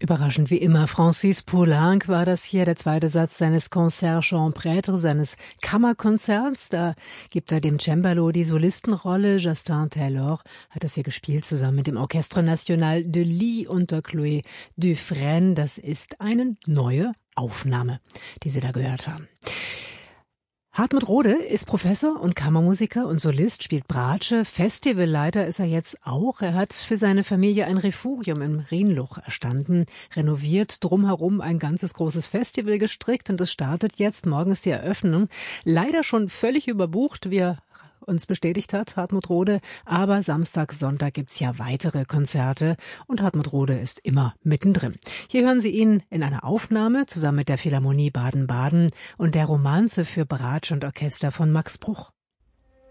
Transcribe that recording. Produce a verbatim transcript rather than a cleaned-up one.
Überraschend wie immer. Francis Poulenc war das hier, der zweite Satz seines Concert Chant Prêtre, seines Kammerkonzerts. Da gibt er dem Cembalo die Solistenrolle. Justin Taylor hat das hier gespielt, zusammen mit dem Orchestre National de Lille unter Chloé Dufresne. Das ist eine neue Aufnahme, die Sie da gehört haben. Hartmut Rohde ist Professor und Kammermusiker und Solist, spielt Bratsche. Festivalleiter ist er jetzt auch. Er hat für seine Familie ein Refugium im Rhinluch erstanden, renoviert, drumherum ein ganzes großes Festival gestrickt und es startet jetzt. Morgen ist die Eröffnung. Leider schon völlig überbucht, wie er uns bestätigt hat, Hartmut Rohde. Aber Samstag, Sonntag gibt's ja weitere Konzerte und Hartmut Rohde ist immer mittendrin. Hier hören Sie ihn in einer Aufnahme zusammen mit der Philharmonie Baden-Baden und der Romanze für Bratsche und Orchester von Max Bruch.